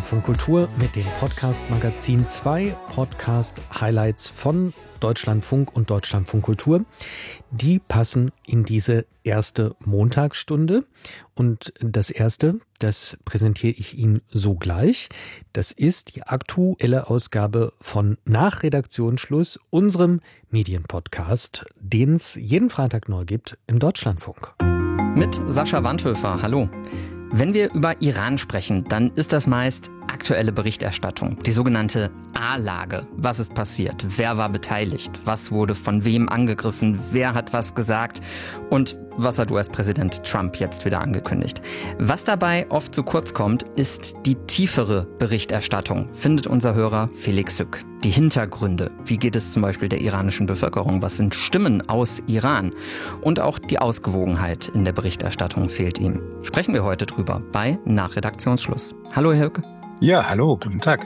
Deutschlandfunk Kultur mit dem Podcast-Magazin 2 Podcast-Highlights von Deutschlandfunk und Deutschlandfunk Kultur. Die passen in diese erste Montagsstunde. Und das erste, das präsentiere ich Ihnen sogleich. Das ist die aktuelle Ausgabe von Nach Redaktionsschluss, unserem Medienpodcast, den es jeden Freitag neu gibt im Deutschlandfunk. Mit Sascha Wandhöfer, hallo. Wenn wir über Iran sprechen, dann ist das meist aktuelle Berichterstattung, die sogenannte A-Lage. Was ist passiert? Wer war beteiligt? Was wurde von wem angegriffen? Wer hat was gesagt? Und was hat US-Präsident Trump jetzt wieder angekündigt? Was dabei oft zu kurz kommt, ist die tiefere Berichterstattung, findet unser Hörer Felix Hück. Die Hintergründe. Wie geht es zum Beispiel der iranischen Bevölkerung? Was sind Stimmen aus Iran? Und auch die Ausgewogenheit in der Berichterstattung fehlt ihm. Sprechen wir heute drüber bei Nach Redaktionsschluss. Hallo, Herr Hück. Ja, hallo, guten Tag.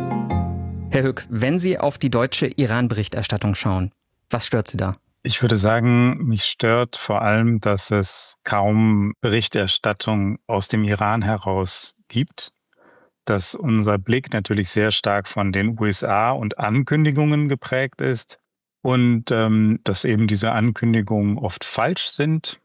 Herr Hück, wenn Sie auf die deutsche Iran-Berichterstattung schauen, was stört Sie da? Ich würde sagen, mich stört vor allem, dass es kaum Berichterstattung aus dem Iran heraus gibt, dass unser Blick natürlich sehr stark von den USA und Ankündigungen geprägt ist und dass eben diese Ankündigungen oft falsch sind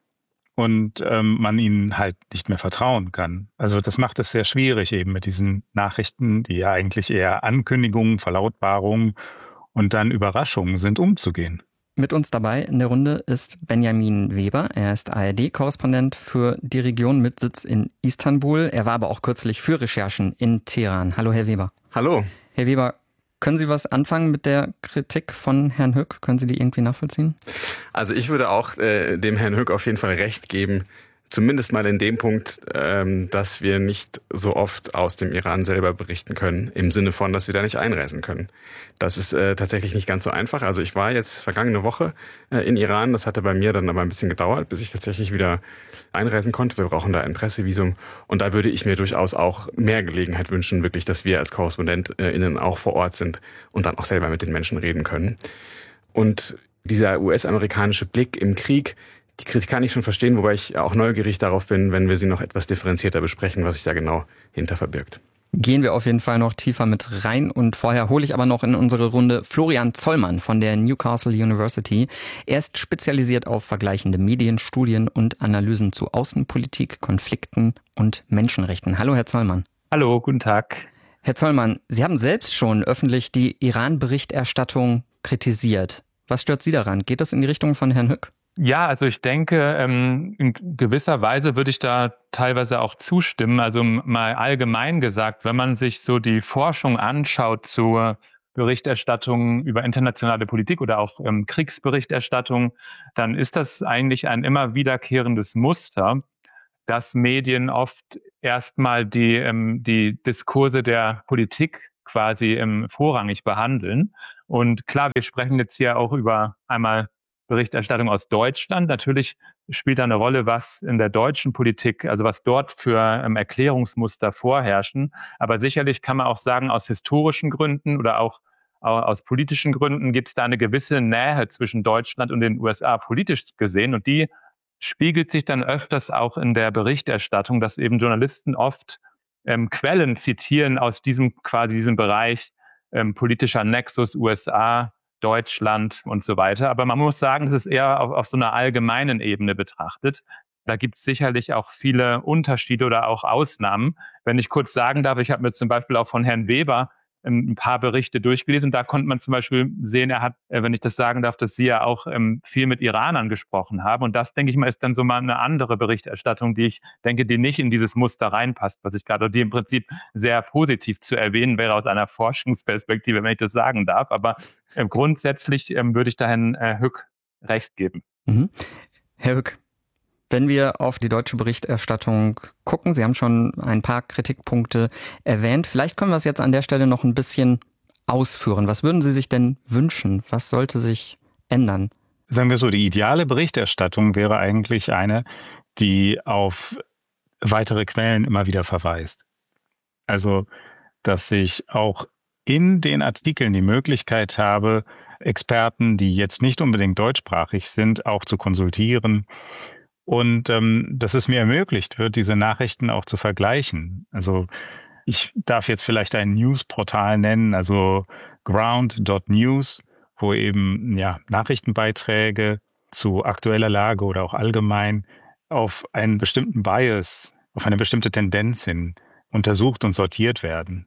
und man ihnen halt nicht mehr vertrauen kann. Also das macht es sehr schwierig eben mit diesen Nachrichten, die ja eigentlich eher Ankündigungen, Verlautbarungen und dann Überraschungen sind, umzugehen. Mit uns dabei in der Runde ist Benjamin Weber. Er ist ARD-Korrespondent für die Region mit Sitz in Istanbul. Er war aber auch kürzlich für Recherchen in Teheran. Hallo, Herr Weber. Hallo. Herr Weber, können Sie was anfangen mit der Kritik von Herrn Hück? Können Sie die irgendwie nachvollziehen? Also ich würde auch dem Herrn Hück auf jeden Fall recht geben, zumindest mal in dem Punkt, dass wir nicht so oft aus dem Iran selber berichten können, im Sinne von, dass wir da nicht einreisen können. Das ist tatsächlich nicht ganz so einfach. Also ich war jetzt vergangene Woche in Iran. Das hatte bei mir dann aber ein bisschen gedauert, bis ich tatsächlich wieder einreisen konnte. Wir brauchen da ein Pressevisum. Und da würde ich mir durchaus auch mehr Gelegenheit wünschen, wirklich, dass wir als KorrespondentInnen auch vor Ort sind und dann auch selber mit den Menschen reden können. Und dieser US-amerikanische Blick im Krieg, die Kritik kann ich schon verstehen, wobei ich auch neugierig darauf bin, wenn wir sie noch etwas differenzierter besprechen, was sich da genau hinter verbirgt. Gehen wir auf jeden Fall noch tiefer mit rein und vorher hole ich aber noch in unsere Runde Florian Zollmann von der Newcastle University. Er ist spezialisiert auf vergleichende Medien, Studien und Analysen zu Außenpolitik, Konflikten und Menschenrechten. Hallo, Herr Zollmann. Hallo, guten Tag. Herr Zollmann, Sie haben selbst schon öffentlich die Iran-Berichterstattung kritisiert. Was stört Sie daran? Geht das in die Richtung von Herrn Hück? Ja, also ich denke, in gewisser Weise würde ich da teilweise auch zustimmen. Also mal allgemein gesagt, wenn man sich so die Forschung anschaut zur Berichterstattung über internationale Politik oder auch Kriegsberichterstattung, dann ist das eigentlich ein immer wiederkehrendes Muster, dass Medien oft erstmal die Diskurse der Politik quasi vorrangig behandeln. Und klar, wir sprechen jetzt hier auch über einmal Berichterstattung aus Deutschland. Natürlich spielt da eine Rolle, was in der deutschen Politik, also was dort für Erklärungsmuster vorherrschen. Aber sicherlich kann man auch sagen, aus historischen Gründen oder auch aus politischen Gründen gibt es da eine gewisse Nähe zwischen Deutschland und den USA politisch gesehen. Und die spiegelt sich dann öfters auch in der Berichterstattung, dass eben Journalisten oft Quellen zitieren aus diesem Bereich politischer Nexus USA, Deutschland und so weiter. Aber man muss sagen, das ist eher auf so einer allgemeinen Ebene betrachtet. Da gibt es sicherlich auch viele Unterschiede oder auch Ausnahmen. Wenn ich kurz sagen darf, ich habe mir zum Beispiel auch von Herrn Weber ein paar Berichte durchgelesen. Da konnte man zum Beispiel sehen, er hat, wenn ich das sagen darf, dass Sie ja auch viel mit Iranern gesprochen haben. Und das, denke ich mal, ist dann so mal eine andere Berichterstattung, die ich denke, die nicht in dieses Muster reinpasst, was ich gerade, die im Prinzip sehr positiv zu erwähnen wäre aus einer Forschungsperspektive, wenn ich das sagen darf. Aber grundsätzlich würde ich da Herrn Hück recht geben. Mhm. Herr Hück, wenn wir auf die deutsche Berichterstattung gucken, Sie haben schon ein paar Kritikpunkte erwähnt. Vielleicht können wir es jetzt an der Stelle noch ein bisschen ausführen. Was würden Sie sich denn wünschen? Was sollte sich ändern? Sagen wir so, die ideale Berichterstattung wäre eigentlich eine, die auf weitere Quellen immer wieder verweist. Also, dass ich auch in den Artikeln die Möglichkeit habe, Experten, die jetzt nicht unbedingt deutschsprachig sind, auch zu konsultieren. Und dass es mir ermöglicht wird, diese Nachrichten auch zu vergleichen. Also Ich darf jetzt vielleicht ein Newsportal nennen, also ground.news, wo eben Nachrichtenbeiträge zu aktueller Lage oder auch allgemein auf einen bestimmten Bias, auf eine bestimmte Tendenz hin untersucht und sortiert werden.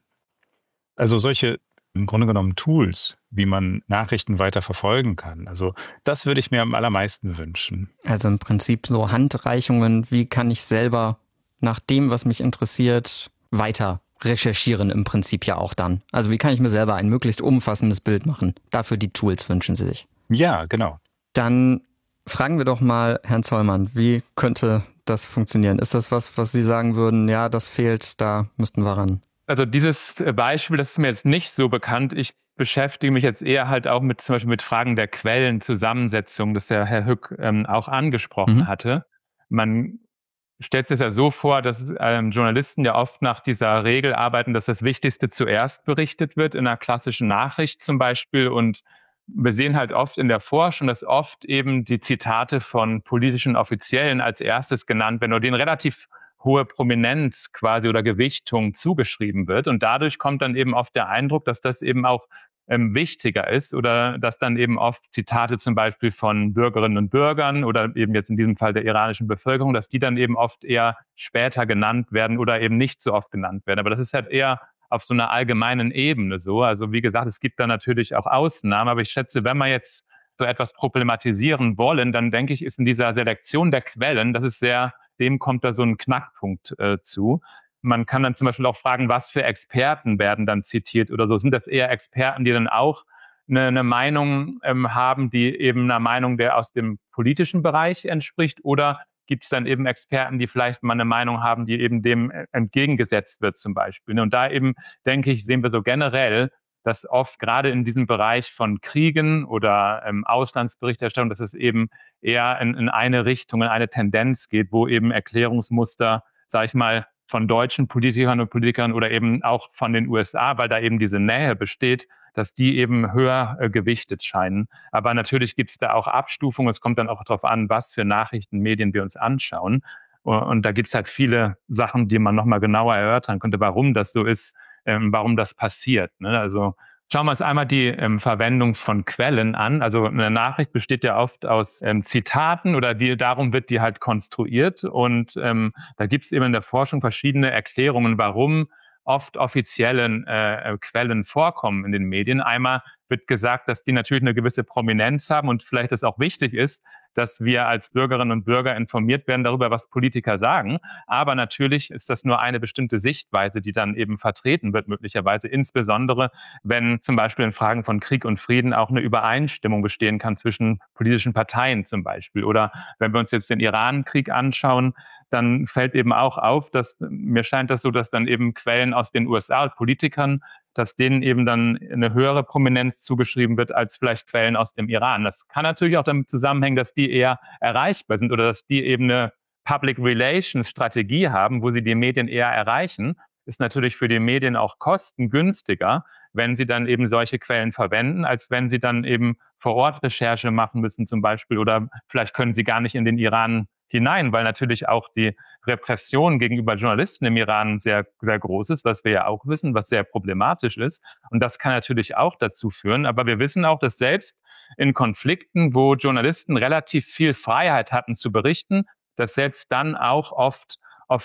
Also solche im Grunde genommen Tools, wie man Nachrichten weiter verfolgen kann. Also das würde ich mir am allermeisten wünschen. Also im Prinzip so Handreichungen, wie kann ich selber nach dem, was mich interessiert, weiter recherchieren im Prinzip ja auch dann. Also wie kann ich mir selber ein möglichst umfassendes Bild machen? Dafür die Tools wünschen Sie sich. Ja, genau. Dann fragen wir doch mal Herrn Zollmann, wie könnte das funktionieren? Ist das was Sie sagen würden, ja, das fehlt, da müssten wir ran? Also dieses Beispiel, das ist mir jetzt nicht so bekannt. Ich beschäftige mich jetzt eher halt auch zum Beispiel mit Fragen der Quellenzusammensetzung, das der Herr Hück auch angesprochen hatte. Man stellt sich ja so vor, dass Journalisten ja oft nach dieser Regel arbeiten, dass das Wichtigste zuerst berichtet wird, in einer klassischen Nachricht zum Beispiel. Und wir sehen halt oft in der Forschung, dass oft eben die Zitate von politischen Offiziellen als erstes genannt werden oder denen relativ hohe Prominenz quasi oder Gewichtung zugeschrieben wird. Und dadurch kommt dann eben oft der Eindruck, dass das eben auch wichtiger ist oder dass dann eben oft Zitate zum Beispiel von Bürgerinnen und Bürgern oder eben jetzt in diesem Fall der iranischen Bevölkerung, dass die dann eben oft eher später genannt werden oder eben nicht so oft genannt werden. Aber das ist halt eher auf so einer allgemeinen Ebene so. Also wie gesagt, es gibt da natürlich auch Ausnahmen, aber ich schätze, wenn wir jetzt so etwas problematisieren wollen, dann denke ich, ist in dieser Selektion der Quellen, das ist dem kommt da so ein Knackpunkt zu. Man kann dann zum Beispiel auch fragen, was für Experten werden dann zitiert oder so. Sind das eher Experten, die dann auch eine Meinung haben, die eben einer Meinung, der aus dem politischen Bereich entspricht? Oder gibt es dann eben Experten, die vielleicht mal eine Meinung haben, die eben dem entgegengesetzt wird zum Beispiel? Und da eben, denke ich, sehen wir so generell, dass oft gerade in diesem Bereich von Kriegen oder Auslandsberichterstattung, dass es eben eher in eine Richtung, in eine Tendenz geht, wo eben Erklärungsmuster, sag ich mal, von deutschen Politikern und Politikern oder eben auch von den USA, weil da eben diese Nähe besteht, dass die eben höher gewichtet scheinen. Aber natürlich gibt es da auch Abstufungen. Es kommt dann auch darauf an, was für Nachrichtenmedien wir uns anschauen. Und da gibt es halt viele Sachen, die man nochmal genauer erörtern könnte, warum das so ist, warum das passiert. Ne? Also schauen wir uns einmal die Verwendung von Quellen an. Also eine Nachricht besteht ja oft aus Zitaten oder darum wird die halt konstruiert. Und da gibt es eben in der Forschung verschiedene Erklärungen, warum oft offizielle Quellen vorkommen in den Medien. Einmal wird gesagt, dass die natürlich eine gewisse Prominenz haben und vielleicht es auch wichtig ist, dass wir als Bürgerinnen und Bürger informiert werden darüber, was Politiker sagen. Aber natürlich ist das nur eine bestimmte Sichtweise, die dann eben vertreten wird, möglicherweise, insbesondere wenn zum Beispiel in Fragen von Krieg und Frieden auch eine Übereinstimmung bestehen kann zwischen politischen Parteien zum Beispiel. Oder wenn wir uns jetzt den Iran-Krieg anschauen, dann fällt eben auch auf, dass mir scheint das so, dass dann eben Quellen aus den USA, Politikern, dass denen eben dann eine höhere Prominenz zugeschrieben wird als vielleicht Quellen aus dem Iran. Das kann natürlich auch damit zusammenhängen, dass die eher erreichbar sind oder dass die eben eine Public Relations Strategie haben, wo sie die Medien eher erreichen. Ist natürlich für die Medien auch kostengünstiger, wenn sie dann eben solche Quellen verwenden, als wenn sie dann eben vor Ort Recherche machen müssen zum Beispiel oder vielleicht können sie gar nicht in den Iran hinein, weil natürlich auch die Repression gegenüber Journalisten im Iran sehr, sehr groß ist, was wir ja auch wissen, was sehr problematisch ist. Und das kann natürlich auch dazu führen. Aber wir wissen auch, dass selbst in Konflikten, wo Journalisten relativ viel Freiheit hatten zu berichten, dass selbst dann auch oft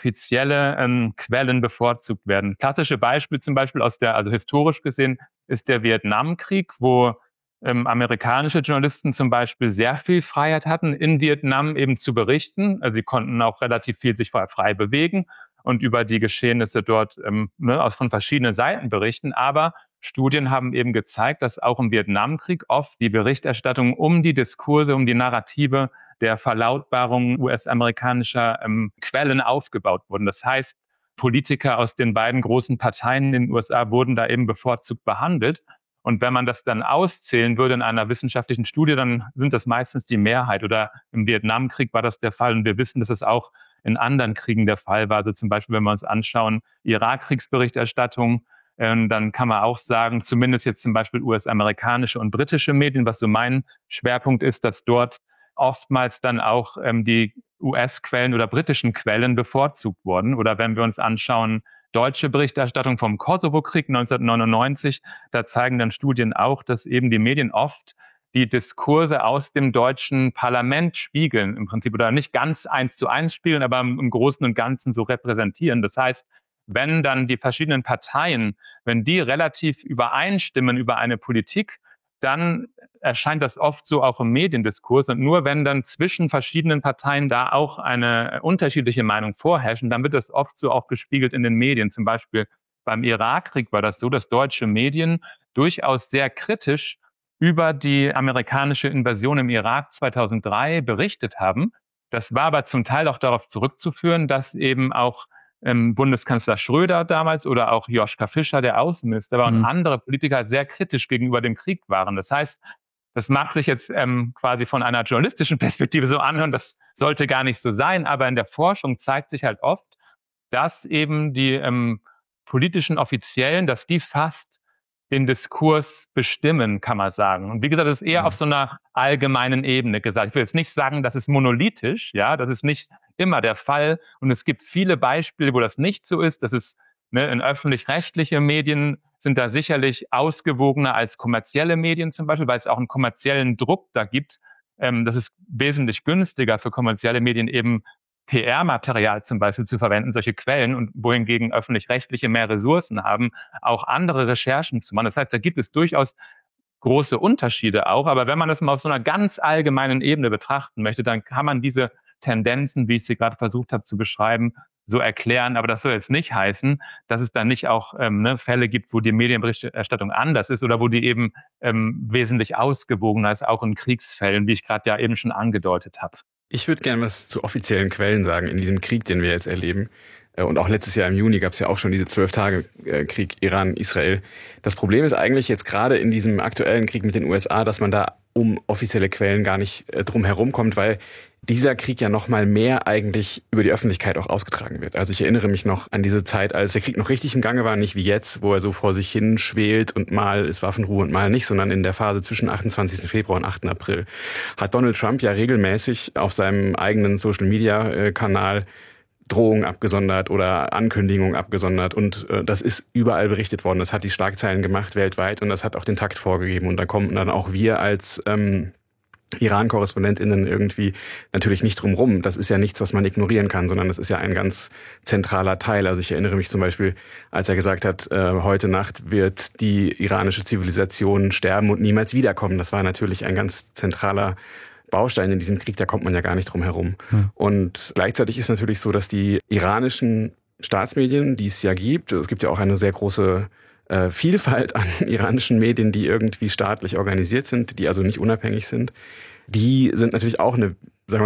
offizielle Quellen bevorzugt werden. Klassische Beispiel zum Beispiel also historisch gesehen, ist der Vietnamkrieg, wo amerikanische Journalisten zum Beispiel sehr viel Freiheit hatten, in Vietnam eben zu berichten. Also sie konnten auch relativ viel sich frei bewegen und über die Geschehnisse dort von verschiedenen Seiten berichten. Aber Studien haben eben gezeigt, dass auch im Vietnamkrieg oft die Berichterstattung um die Diskurse, um die Narrative der Verlautbarung US-amerikanischer Quellen aufgebaut wurden. Das heißt, Politiker aus den beiden großen Parteien in den USA wurden da eben bevorzugt behandelt. Und wenn man das dann auszählen würde in einer wissenschaftlichen Studie, dann sind das meistens die Mehrheit. Oder im Vietnamkrieg war das der Fall. Und wir wissen, dass es auch in anderen Kriegen der Fall war. Also zum Beispiel, wenn wir uns anschauen, Irakkriegsberichterstattung, dann kann man auch sagen, zumindest jetzt zum Beispiel US-amerikanische und britische Medien, was so mein Schwerpunkt ist, dass dort oftmals dann auch die US-Quellen oder britischen Quellen bevorzugt wurden. Oder wenn wir uns anschauen, deutsche Berichterstattung vom Kosovo-Krieg 1999. Da zeigen dann Studien auch, dass eben die Medien oft die Diskurse aus dem deutschen Parlament spiegeln, im Prinzip, oder nicht ganz 1:1 spiegeln, aber im Großen und Ganzen so repräsentieren. Das heißt, wenn dann die verschiedenen Parteien, wenn die relativ übereinstimmen über eine Politik, dann erscheint das oft so auch im Mediendiskurs. Und nur wenn dann zwischen verschiedenen Parteien da auch eine unterschiedliche Meinung vorherrschen, dann wird das oft so auch gespiegelt in den Medien. Zum Beispiel beim Irakkrieg war das so, dass deutsche Medien durchaus sehr kritisch über die amerikanische Invasion im Irak 2003 berichtet haben. Das war aber zum Teil auch darauf zurückzuführen, dass eben auch Bundeskanzler Schröder damals oder auch Joschka Fischer, der Außenminister war, und andere Politiker sehr kritisch gegenüber dem Krieg waren. Das heißt, das mag sich jetzt quasi von einer journalistischen Perspektive so anhören, das sollte gar nicht so sein, aber in der Forschung zeigt sich halt oft, dass eben die politischen Offiziellen, dass die fast den Diskurs bestimmen, kann man sagen. Und wie gesagt, das ist eher auf so einer allgemeinen Ebene gesagt. Ich will jetzt nicht sagen, das ist monolithisch, ja, das ist nicht immer der Fall. Und es gibt viele Beispiele, wo das nicht so ist. Das ist, in öffentlich-rechtliche Medien sind da sicherlich ausgewogener als kommerzielle Medien zum Beispiel, weil es auch einen kommerziellen Druck da gibt. Das ist wesentlich günstiger für kommerzielle Medien eben PR-Material zum Beispiel zu verwenden, solche Quellen, und wohingegen öffentlich-rechtliche mehr Ressourcen haben, auch andere Recherchen zu machen. Das heißt, da gibt es durchaus große Unterschiede auch. Aber wenn man das mal auf so einer ganz allgemeinen Ebene betrachten möchte, dann kann man diese Tendenzen, wie ich sie gerade versucht habe zu beschreiben, so erklären. Aber das soll jetzt nicht heißen, dass es dann nicht auch Fälle gibt, wo die Medienberichterstattung anders ist oder wo die eben wesentlich ausgewogener ist, auch in Kriegsfällen, wie ich gerade ja eben schon angedeutet habe. Ich würde gerne was zu offiziellen Quellen sagen in diesem Krieg, den wir jetzt erleben. Und auch letztes Jahr im Juni gab es ja auch schon diese 12-Tage-Krieg Iran-Israel. Das Problem ist eigentlich jetzt gerade in diesem aktuellen Krieg mit den USA, dass man da um offizielle Quellen gar nicht drum herum kommt, weil dieser Krieg ja noch mal mehr eigentlich über die Öffentlichkeit auch ausgetragen wird. Also ich erinnere mich noch an diese Zeit, als der Krieg noch richtig im Gange war, nicht wie jetzt, wo er so vor sich hin schwelt und mal ist Waffenruhe und mal nicht, sondern in der Phase zwischen 28. Februar und 8. April hat Donald Trump ja regelmäßig auf seinem eigenen Social-Media-Kanal Drohungen abgesondert oder Ankündigungen abgesondert, und das ist überall berichtet worden. Das hat die Schlagzeilen gemacht weltweit und das hat auch den Takt vorgegeben, und da kommen dann auch wir als Iran-KorrespondentInnen irgendwie natürlich nicht drum rum. Das ist ja nichts, was man ignorieren kann, sondern das ist ja ein ganz zentraler Teil. Also ich erinnere mich zum Beispiel, als er gesagt hat, heute Nacht wird die iranische Zivilisation sterben und niemals wiederkommen. Das war natürlich ein ganz zentraler Baustein in diesem Krieg, da kommt man ja gar nicht drum herum. Und gleichzeitig ist natürlich so, dass die iranischen Staatsmedien, die es ja gibt, es gibt ja auch eine sehr große Vielfalt an iranischen Medien, die irgendwie staatlich organisiert sind, die also nicht unabhängig sind, die sind natürlich auch eine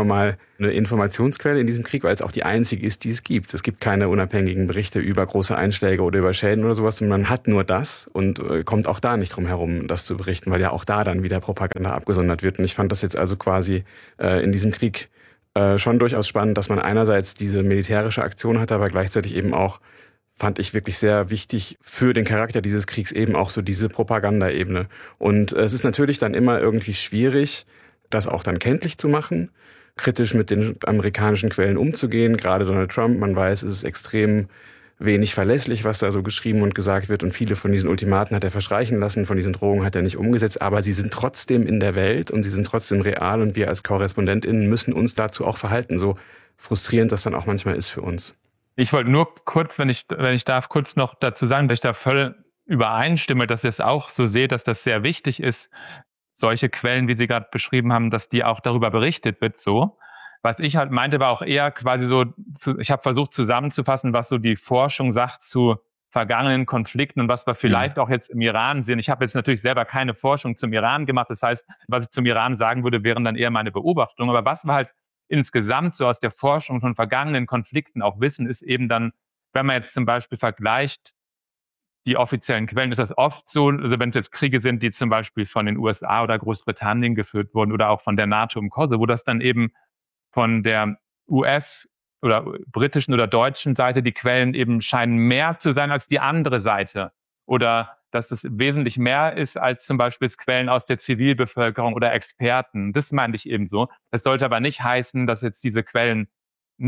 Informationsquelle in diesem Krieg, weil es auch die einzige ist, die es gibt. Es gibt keine unabhängigen Berichte über große Einschläge oder über Schäden oder sowas, sondern man hat nur das und kommt auch da nicht drum herum, das zu berichten, weil ja auch da dann wieder Propaganda abgesondert wird. Und ich fand das jetzt also quasi in diesem Krieg schon durchaus spannend, dass man einerseits diese militärische Aktion hat, aber gleichzeitig eben auch, fand ich wirklich sehr wichtig für den Charakter dieses Kriegs, eben auch so diese Propagandaebene. Und es ist natürlich dann immer irgendwie schwierig, das auch dann kenntlich zu machen, kritisch mit den amerikanischen Quellen umzugehen. Gerade Donald Trump, man weiß, es ist extrem wenig verlässlich, was da so geschrieben und gesagt wird. Und viele von diesen Ultimaten hat er verstreichen lassen, von diesen Drohungen hat er nicht umgesetzt. Aber sie sind trotzdem in der Welt und sie sind trotzdem real. Und wir als KorrespondentInnen müssen uns dazu auch verhalten, so frustrierend das dann auch manchmal ist für uns. Ich wollte nur kurz, wenn ich darf, kurz noch dazu sagen, dass ich da voll übereinstimme, dass ich es auch so sehe, dass das sehr wichtig ist, solche Quellen, wie Sie gerade beschrieben haben, dass die auch darüber berichtet wird, so. Was ich halt meinte, war auch eher quasi so, ich habe versucht zusammenzufassen, was so die Forschung sagt zu vergangenen Konflikten und was wir vielleicht auch jetzt im Iran sehen. Ich habe jetzt natürlich selber keine Forschung zum Iran gemacht, das heißt, was ich zum Iran sagen würde, wären dann eher meine Beobachtungen. Aber was wir halt insgesamt so aus der Forschung von vergangenen Konflikten auch wissen, ist eben dann, wenn man jetzt zum Beispiel vergleicht, die offiziellen Quellen, ist das oft so, also wenn es jetzt Kriege sind, die zum Beispiel von den USA oder Großbritannien geführt wurden oder auch von der NATO im Kosovo, wo das dann eben von der US- oder britischen oder deutschen Seite die Quellen eben scheinen mehr zu sein als die andere Seite. Oder dass es wesentlich mehr ist als zum Beispiel Quellen aus der Zivilbevölkerung oder Experten. Das meinte ich eben so. Das sollte aber nicht heißen, dass jetzt diese Quellen nicht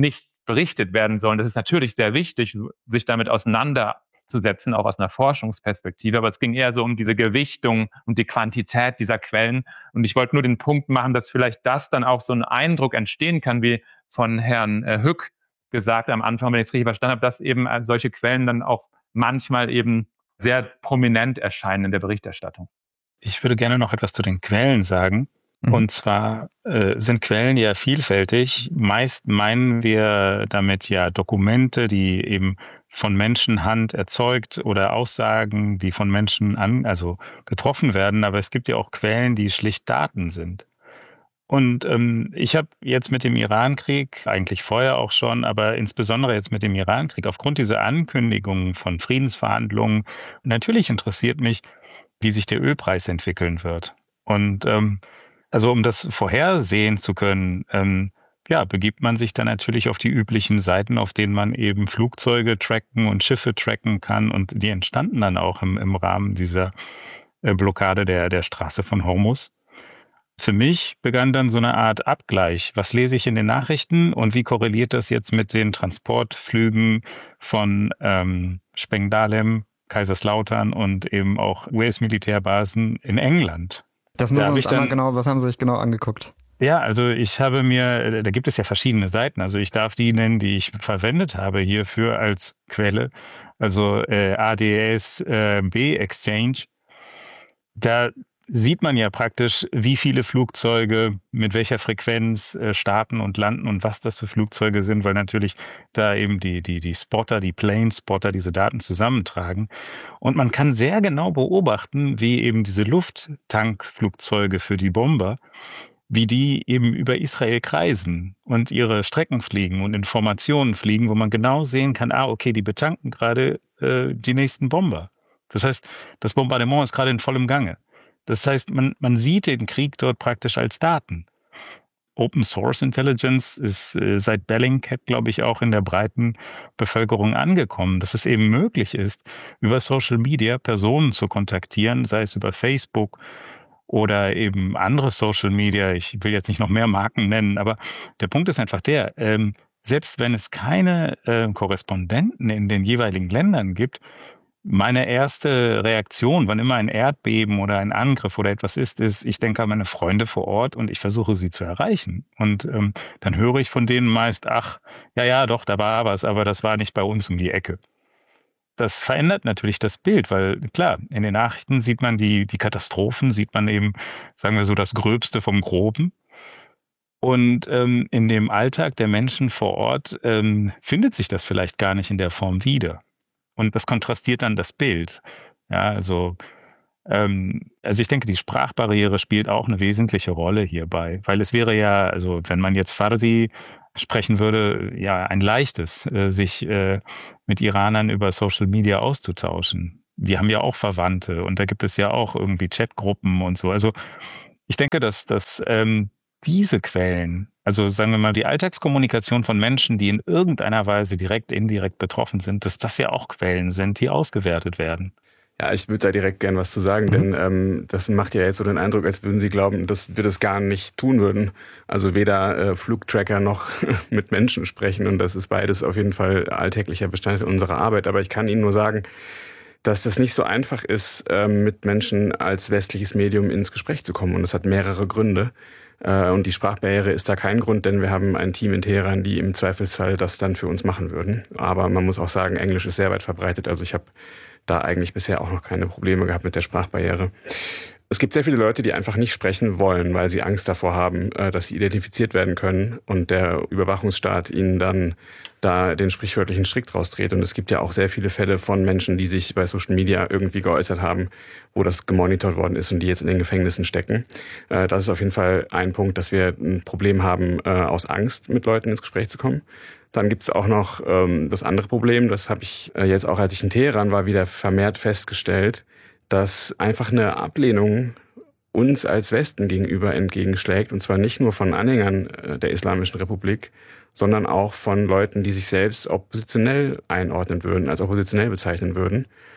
berichtet werden sollen. Das ist natürlich sehr wichtig, sich damit auseinanderzusetzen, auch aus einer Forschungsperspektive. Aber es ging eher so um diese Gewichtung und die Quantität dieser Quellen. Und ich wollte nur den Punkt machen, dass vielleicht das dann auch so ein Eindruck entstehen kann, wie von Herrn Hück gesagt am Anfang, wenn ich es richtig verstanden habe, dass eben solche Quellen dann auch manchmal eben sehr prominent erscheinen in der Berichterstattung. Ich würde gerne noch etwas zu den Quellen sagen. Und zwar sind Quellen ja vielfältig. Meist meinen wir damit ja Dokumente, die eben von Menschenhand erzeugt oder Aussagen, die von Menschen getroffen werden. Aber es gibt ja auch Quellen, die schlicht Daten sind. Und ich habe jetzt mit dem Irankrieg, eigentlich vorher auch schon, aber insbesondere jetzt mit dem Irankrieg, aufgrund dieser Ankündigungen von Friedensverhandlungen, natürlich interessiert mich, wie sich der Ölpreis entwickeln wird. Und also um das vorhersehen zu können, begibt man sich dann natürlich auf die üblichen Seiten, auf denen man eben Flugzeuge tracken und Schiffe tracken kann. Und die entstanden dann auch im Rahmen dieser Blockade der Straße von Hormuz. Für mich begann dann so eine Art Abgleich. Was lese ich in den Nachrichten und wie korreliert das jetzt mit den Transportflügen von Spengdalem, Kaiserslautern und eben auch US-Militärbasen in England? Das müssen wir uns einmal genau, was haben Sie sich genau angeguckt? Ja, also ich habe mir, da gibt es ja verschiedene Seiten, also ich darf die nennen, die ich verwendet habe hierfür als Quelle, also ADS-B Exchange. Da sieht man ja praktisch, wie viele Flugzeuge mit welcher Frequenz starten und landen und was das für Flugzeuge sind, weil natürlich da eben die Spotter, die Plane-Spotter diese Daten zusammentragen. Und man kann sehr genau beobachten, wie eben diese Lufttankflugzeuge für die Bomber, wie die eben über Israel kreisen und ihre Strecken fliegen und Informationen fliegen, wo man genau sehen kann, okay, die betanken gerade die nächsten Bomber. Das heißt, das Bombardement ist gerade in vollem Gange. Das heißt, man sieht den Krieg dort praktisch als Daten. Open Source Intelligence ist seit Bellingcat, glaube ich, auch in der breiten Bevölkerung angekommen, dass es eben möglich ist, über Social Media Personen zu kontaktieren, sei es über Facebook oder eben andere Social Media. Ich will jetzt nicht noch mehr Marken nennen, aber der Punkt ist einfach der, selbst wenn es keine Korrespondenten in den jeweiligen Ländern gibt, meine erste Reaktion, wann immer ein Erdbeben oder ein Angriff oder etwas ist, ich denke an meine Freunde vor Ort und ich versuche sie zu erreichen. Und dann höre ich von denen meist, doch, da war was, aber das war nicht bei uns um die Ecke. Das verändert natürlich das Bild, weil klar, in den Nachrichten sieht man die Katastrophen, sieht man eben, sagen wir so, das Gröbste vom Groben. Und in dem Alltag der Menschen vor Ort findet sich das vielleicht gar nicht in der Form wieder. Und das kontrastiert dann das Bild. Ja, also ich denke, die Sprachbarriere spielt auch eine wesentliche Rolle hierbei, weil es wäre ja, also wenn man jetzt Farsi sprechen würde, ja ein leichtes, sich mit Iranern über Social Media auszutauschen. Die haben ja auch Verwandte und da gibt es ja auch irgendwie Chatgruppen und so. Also ich denke, dass diese Quellen, also sagen wir mal die Alltagskommunikation von Menschen, die in irgendeiner Weise direkt, indirekt betroffen sind, dass das ja auch Quellen sind, die ausgewertet werden. Ja, ich würde da direkt gern was zu sagen, denn das macht ja jetzt so den Eindruck, als würden Sie glauben, dass wir das gar nicht tun würden. Also weder Flugtracker noch mit Menschen sprechen und das ist beides auf jeden Fall alltäglicher Bestandteil unserer Arbeit. Aber ich kann Ihnen nur sagen, dass das nicht so einfach ist, mit Menschen als westliches Medium ins Gespräch zu kommen und das hat mehrere Gründe. Und die Sprachbarriere ist da kein Grund, denn wir haben ein Team in Teheran, die im Zweifelsfall das dann für uns machen würden. Aber man muss auch sagen, Englisch ist sehr weit verbreitet. Also ich habe da eigentlich bisher auch noch keine Probleme gehabt mit der Sprachbarriere. Es gibt sehr viele Leute, die einfach nicht sprechen wollen, weil sie Angst davor haben, dass sie identifiziert werden können und der Überwachungsstaat ihnen dann da den sprichwörtlichen Strick draus dreht. Und es gibt ja auch sehr viele Fälle von Menschen, die sich bei Social Media irgendwie geäußert haben, wo das gemonitort worden ist und die jetzt in den Gefängnissen stecken. Das ist auf jeden Fall ein Punkt, dass wir ein Problem haben, aus Angst mit Leuten ins Gespräch zu kommen. Dann gibt es auch noch das andere Problem, das habe ich jetzt auch, als ich in Teheran war, wieder vermehrt festgestellt, dass einfach eine Ablehnung uns als Westen gegenüber entgegenschlägt. Und zwar nicht nur von Anhängern der Islamischen Republik, sondern auch von Leuten, die sich selbst oppositionell einordnen würden, als oppositionell bezeichnen würden.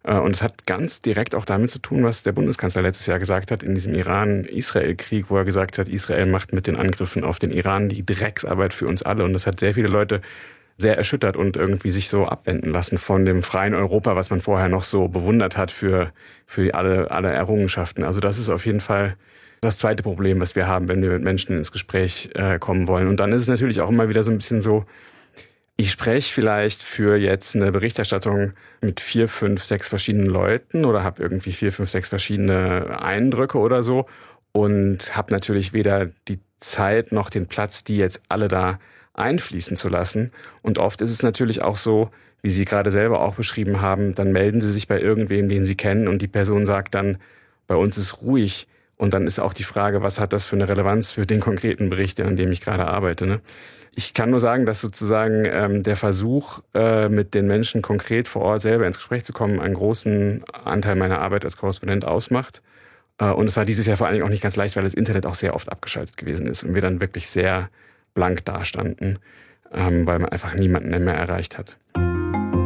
Und es hat ganz direkt auch damit zu tun, was der Bundeskanzler letztes Jahr gesagt hat in diesem Iran-Israel-Krieg, wo er gesagt hat, Israel macht mit den Angriffen auf den Iran die Drecksarbeit für uns alle. Und das hat sehr viele Leute sehr erschüttert und irgendwie sich so abwenden lassen von dem freien Europa, was man vorher noch so bewundert hat für alle Errungenschaften. Also das ist auf jeden Fall das zweite Problem, was wir haben, wenn wir mit Menschen ins Gespräch kommen wollen. Und dann ist es natürlich auch immer wieder so ein bisschen so, ich spreche vielleicht für jetzt eine Berichterstattung mit 4, 5, 6 verschiedenen Leuten oder habe irgendwie 4, 5, 6 verschiedene Eindrücke oder so und habe natürlich weder die Zeit noch den Platz, die jetzt alle da einfließen zu lassen. Und oft ist es natürlich auch so, wie Sie gerade selber auch beschrieben haben, dann melden Sie sich bei irgendwem, den Sie kennen und die Person sagt dann, bei uns ist ruhig. Und dann ist auch die Frage, was hat das für eine Relevanz für den konkreten Bericht, an dem ich gerade arbeite, ne? Ich kann nur sagen, dass sozusagen der Versuch, mit den Menschen konkret vor Ort selber ins Gespräch zu kommen, einen großen Anteil meiner Arbeit als Korrespondent ausmacht. Und es war dieses Jahr vor allen Dingen auch nicht ganz leicht, weil das Internet auch sehr oft abgeschaltet gewesen ist und wir dann wirklich sehr blank dastanden, weil man einfach niemanden mehr erreicht hat.